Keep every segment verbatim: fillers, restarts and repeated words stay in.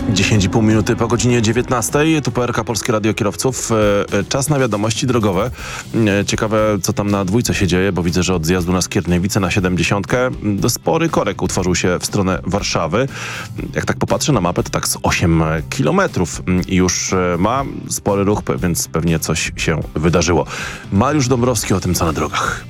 dziesięć i pół minuty po godzinie dziewiętnastej. Tu P R K Polskie Radio Kierowców. Czas na wiadomości drogowe. Ciekawe, co tam na dwójce się dzieje, bo widzę, że od zjazdu na Skierniewice na siedemdziesiątkę spory korek utworzył się w stronę Warszawy. Jak tak popatrzę na mapę, to tak z osiem kilometrów i już ma spory ruch, więc pewnie coś się wydarzyło. Mariusz Dąbrowski o tym, co na drogach.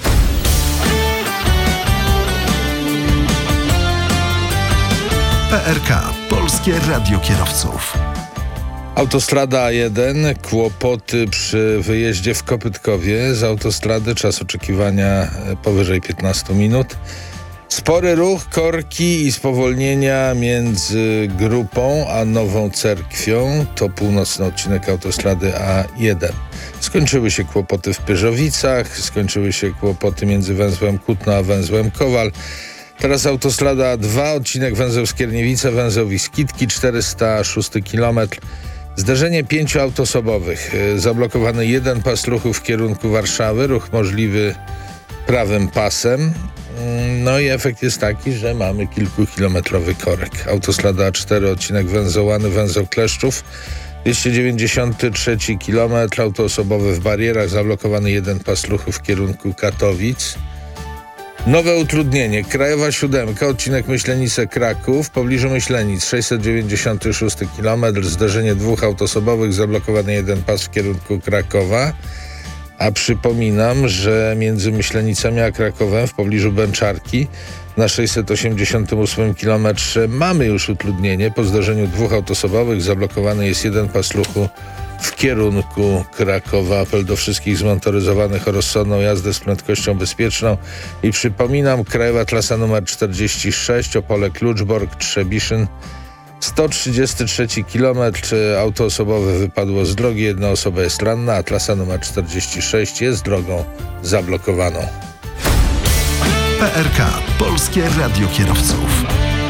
P R K Polskie Radio Kierowców. Autostrada A jeden, kłopoty przy wyjeździe w Kopytkowie. Z autostrady czas oczekiwania powyżej piętnaście minut. Spory ruch, korki i spowolnienia między Grupą a Nową Cerkwią. To północny odcinek autostrady A jeden. Skończyły się kłopoty w Pyrzowicach, skończyły się kłopoty między węzłem Kutno a węzłem Kowal. Teraz autostrada A dwa, odcinek węzeł Skierniewice, węzeł Wiskitki, czterysta szósty kilometr. Zderzenie pięciu aut osobowych. Zablokowany jeden pas ruchu w kierunku Warszawy, ruch możliwy prawym pasem. No i efekt jest taki, że mamy kilkukilometrowy korek. Autostrada A cztery, odcinek węzeł Łany, węzeł Kleszczów, dwieście dziewięćdziesiąty trzeci kilometr. Auto osobowe w barierach, zablokowany jeden pas ruchu w kierunku Katowic. Nowe utrudnienie. Krajowa siódemka, odcinek Myślenice-Kraków, w pobliżu Myślenic, sześćset dziewięćdziesiąty szósty kilometr, zderzenie dwóch aut osobowych, zablokowany jeden pas w kierunku Krakowa. A przypominam, że między Myślenicami a Krakowem, w pobliżu Bęczarki, na sześćset osiemdziesiątym ósmym kilometrze mamy już utrudnienie. Po zdarzeniu dwóch aut osobowych zablokowany jest jeden pas ruchu w kierunku Krakowa. Apel do wszystkich zmotoryzowanych o rozsądną jazdę z prędkością bezpieczną. I przypominam, krajowa trasa numer czterdzieści sześć, Opole Kluczbork, Trzebiszyn, sto trzydziesty trzeci kilometr. Auto osobowe wypadło z drogi, jedna osoba jest ranna, a trasa numer czterdzieści sześć jest drogą zablokowaną. P R K Polskie Radio Kierowców.